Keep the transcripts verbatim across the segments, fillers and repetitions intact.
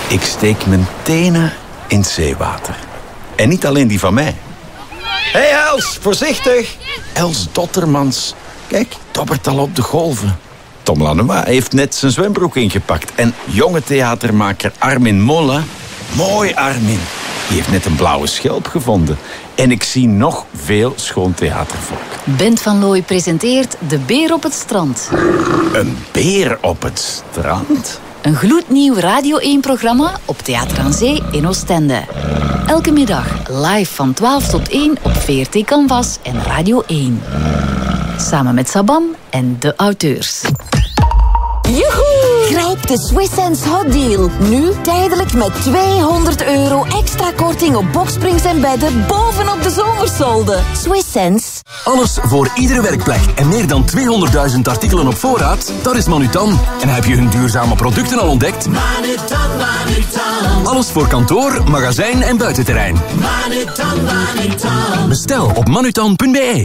Ik steek mijn tenen in het zeewater. En niet alleen die van mij. Hé hey Els, voorzichtig! Els Dottermans. Kijk, dobbert al op de golven. Tom Lanois heeft net zijn zwembroek ingepakt. En jonge theatermaker Armin Molla... Mooi, Armin. Die heeft net een blauwe schelp gevonden. En ik zie nog veel schoon theatervolk. Bent van Looy presenteert De Beer op het Strand. Een beer op het strand? Een gloednieuw Radio één-programma op Theater aan Zee in Oostende. Elke middag live van twaalf tot één op V R T Canvas en Radio één. Samen met Sabam en de auteurs. Joehoe! Grijp de Swiss Sense Hot Deal. Nu tijdelijk met tweehonderd euro extra korting op boksprings en bedden bovenop de zomersolden. Swiss Sense. Alles voor iedere werkplek en meer dan tweehonderdduizend artikelen op voorraad? Dat is Manutan. En heb je hun duurzame producten al ontdekt? Manutan, Manutan. Alles voor kantoor, magazijn en buitenterrein. Manutan, Manutan. Bestel op manutan punt b e.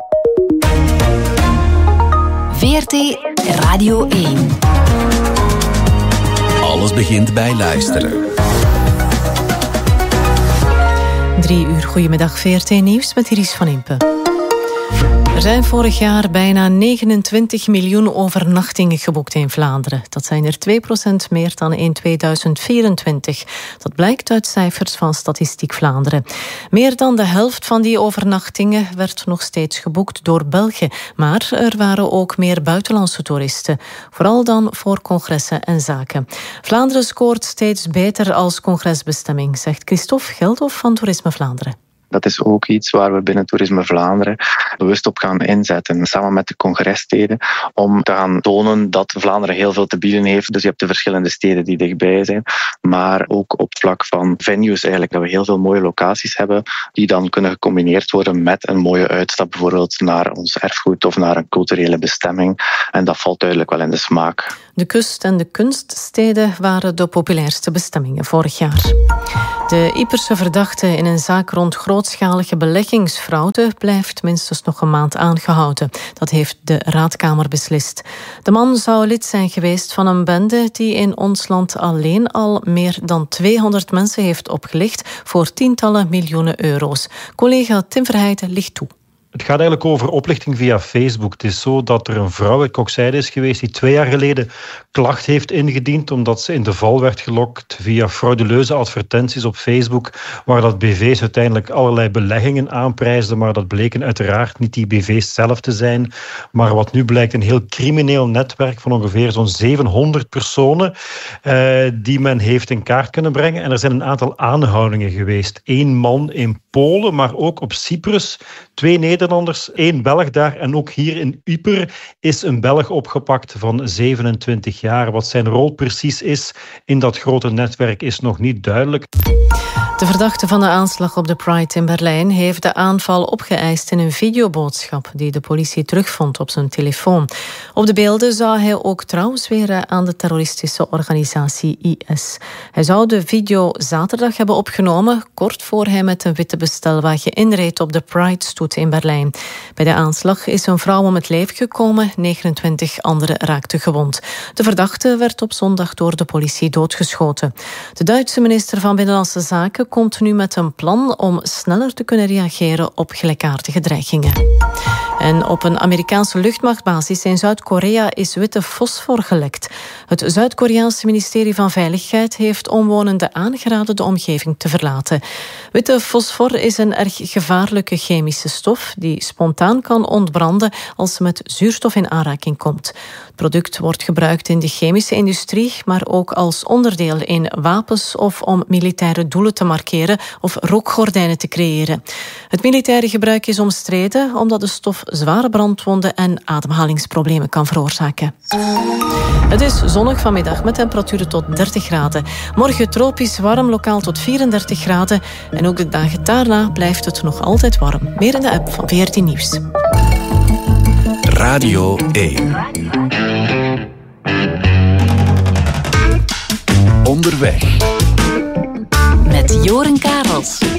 V R T Radio één. Alles begint bij luisteren. Drie uur, goedemiddag, V R T Nieuws met Iris van Impe. Er zijn vorig jaar bijna negenentwintig miljoen overnachtingen geboekt in Vlaanderen. Dat zijn er twee procent meer dan in tweeduizend vierentwintig. Dat blijkt uit cijfers van Statistiek Vlaanderen. Meer dan de helft van die overnachtingen werd nog steeds geboekt door Belgen. Maar er waren ook meer buitenlandse toeristen. Vooral dan voor congressen en zaken. Vlaanderen scoort steeds beter als congresbestemming, zegt Christophe Geldof van Toerisme Vlaanderen. Dat is ook iets waar we binnen Toerisme Vlaanderen bewust op gaan inzetten, samen met de congressteden, om te gaan tonen dat Vlaanderen heel veel te bieden heeft. Dus je hebt de verschillende steden die dichtbij zijn, maar ook op het vlak van venues eigenlijk, dat we heel veel mooie locaties hebben, die dan kunnen gecombineerd worden met een mooie uitstap, bijvoorbeeld naar ons erfgoed of naar een culturele bestemming. En dat valt duidelijk wel in de smaak. De kust- en de kunststeden waren de populairste bestemmingen vorig jaar. De Ieperse verdachte in een zaak rond grootschalige beleggingsfraude blijft minstens nog een maand aangehouden. Dat heeft de Raadkamer beslist. De man zou lid zijn geweest van een bende die in ons land alleen al meer dan tweehonderd mensen heeft opgelicht voor tientallen miljoenen euro's. Collega Tim Verheijden licht toe. Het gaat eigenlijk over oplichting via Facebook. Het is zo dat er een vrouw uit Kokzijde is geweest die twee jaar geleden klacht heeft ingediend omdat ze in de val werd gelokt via frauduleuze advertenties op Facebook, waar dat B V's uiteindelijk allerlei beleggingen aanprijsden, maar dat bleken uiteraard niet die B V's zelf te zijn, maar wat nu blijkt een heel crimineel netwerk van ongeveer zo'n zevenhonderd personen eh, die men heeft in kaart kunnen brengen. En er zijn een aantal aanhoudingen geweest. Eén man in Polen, maar ook op Cyprus. Twee Nederlanders, één Belg daar. En ook hier in Ieper is een Belg opgepakt van zevenentwintig jaar. Wat zijn rol precies is in dat grote netwerk is nog niet duidelijk. De verdachte van de aanslag op de Pride in Berlijn heeft de aanval opgeëist in een videoboodschap die de politie terugvond op zijn telefoon. Op de beelden zou hij ook trouw zweren aan de terroristische organisatie I S. Hij zou de video zaterdag hebben opgenomen, kort voor hij met een witte bestelwagen inreed op de Pride-stoet in Berlijn. Bij de aanslag is een vrouw om het leven gekomen, negenentwintig anderen raakten gewond. De verdachte werd op zondag door de politie doodgeschoten. De Duitse minister van Binnenlandse Zaken komt nu met een plan om sneller te kunnen reageren op gelijkaardige dreigingen. En op een Amerikaanse luchtmachtbasis in Zuid-Korea is witte fosfor gelekt. Het Zuid-Koreaanse ministerie van Veiligheid heeft omwonenden aangeraden de omgeving te verlaten. Witte fosfor is een erg gevaarlijke chemische stof die spontaan kan ontbranden als ze met zuurstof in aanraking komt. Het product wordt gebruikt in de chemische industrie, maar ook als onderdeel in wapens of om militaire doelen te markeren of rookgordijnen te creëren. Het militaire gebruik is omstreden omdat de stof zware brandwonden en ademhalingsproblemen kan veroorzaken. Het is zonnig vanmiddag met temperaturen tot dertig graden. Morgen tropisch warm, lokaal tot vierendertig graden. En ook de dagen daarna blijft het nog altijd warm. Meer in de app van V R T Nieuws. Radio één. Onderweg. Met Joren Karels.